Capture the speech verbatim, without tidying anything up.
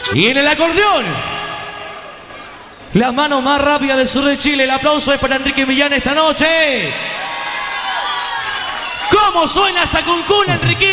Y en el acordeón, la mano más rápida del sur de Chile. El aplauso es para Enrique Millán esta noche. ¿Cómo suena esa cuncuna, Enrique?